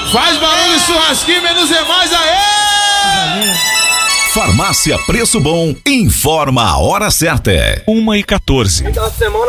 Faz barulho, churrasquinho, menos é mais, aê! Farmácia Preço Bom informa a hora certa. 1h14. Final de semana